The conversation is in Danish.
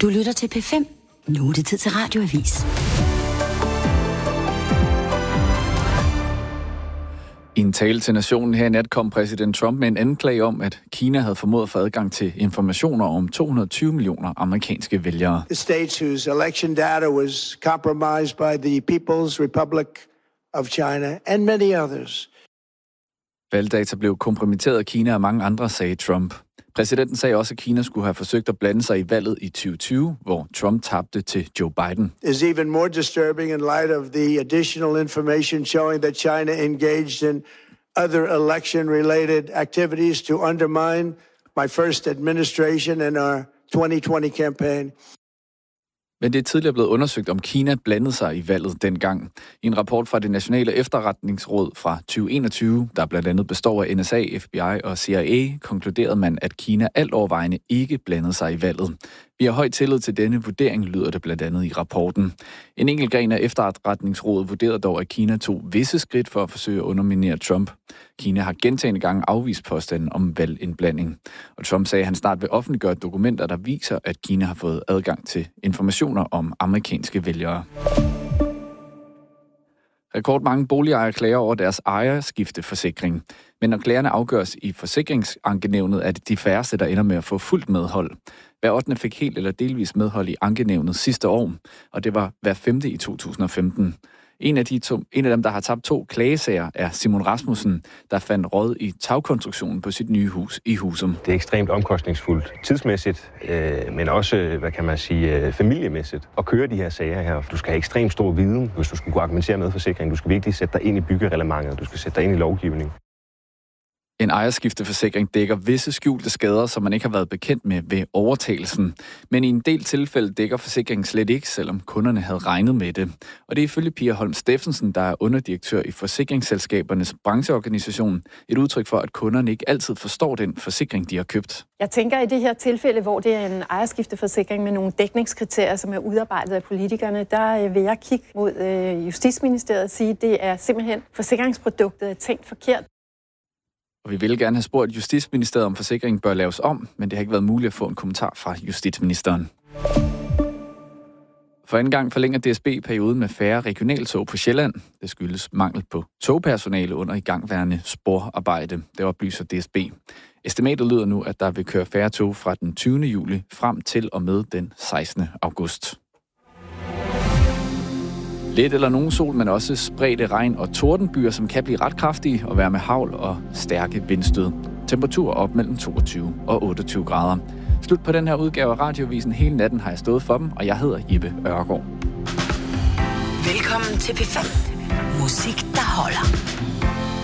Du lytter til P5. Nu er det tid til Radioavis. I en tale til nationen her i nat kom præsident Trump med en anklage om, at Kina havde formået at få adgang til informationer om 220 millioner amerikanske vælgere. The states whose election data was compromised by the People's Republic of China and many others. Valgdata blev kompromitteret af Kina og mange andre, sagde Trump. Præsidenten sagde også, at Kina skulle have forsøgt at blande sig i valget i 2020, hvor Trump tabte til Joe Biden. Is even more disturbing in light of the additional information showing that China engaged in other election-related activities to undermine my first administration and our 2020 campaign. Men det er tidligere blevet undersøgt, om Kina blandede sig i valget dengang. I en rapport fra det Nationale Efterretningsråd fra 2021, der blandt andet består af NSA, FBI og CIA, konkluderede man, at Kina alt overvejende ikke blandede sig i valget. Vi har høj tillid til denne vurdering, lyder det blandt andet i rapporten. En enkelt gren af Efterretningsrådet vurderede dog, at Kina tog visse skridt for at forsøge at underminere Trump. Kina har gentagne gange afvist påstanden om valgindblanding. Og Trump sagde, at han snart vil offentliggøre dokumenter, der viser, at Kina har fået adgang til informationer om amerikanske vælgere. Rekordmange boligejere klager over deres ejerskifteforsikring. Men når klagerne afgøres i forsikringsankenævnet, er det de færreste, der ender med at få fuldt medhold. Hver 8. fik helt eller delvis medhold i ankenævnet sidste år, og det var hver 5. i 2015. En af dem, der har tabt 2 klagesager, er Simon Rasmussen, der fandt råd i tagkonstruktionen på sit nye hus i Husum. Det er ekstremt omkostningsfuldt tidsmæssigt, men også, familiemæssigt at køre de her sager her. Du skal have ekstremt stor viden, hvis du skal kunne argumentere med forsikring. Du skal virkelig sætte dig ind i byggereglementet, du skal sætte dig ind i lovgivning. En ejerskifteforsikring dækker visse skjulte skader, som man ikke har været bekendt med ved overtagelsen. Men i en del tilfælde dækker forsikringen slet ikke, selvom kunderne havde regnet med det. Og det er ifølge Pia Holm Steffensen, der er underdirektør i Forsikringsselskabernes brancheorganisation, et udtryk for, at kunderne ikke altid forstår den forsikring, de har købt. Jeg tænker i det her tilfælde, hvor det er en ejerskifteforsikring med nogle dækningskriterier, som er udarbejdet af politikerne, der vil jeg kigge mod Justitsministeriet og sige, at det er simpelthen forsikringsproduktet er tænkt forkert. Og vi ville gerne have spurgt Justitsministeriet, om forsikringen bør laves om, men det har ikke været muligt at få en kommentar fra justitsministeren. For anden gang forlænger DSB perioden med færre regionaltog på Sjælland. Det skyldes mangel på togpersonale under igangværende sporarbejde. Det oplyser DSB. Estimatet lyder nu, at der vil køre færre tog fra den 20. juli frem til og med den 16. august. Lidt eller nogen sol, men også spredte regn- og tordenbyer, som kan blive ret kraftige og være med hagl og stærke vindstød. Temperatur op mellem 22 og 28 grader. Slut på den her udgave af Radioavisen. Hele natten har jeg stået for dem, og jeg hedder Jeppe Ørgaard. Velkommen til P5. Musik, der holder.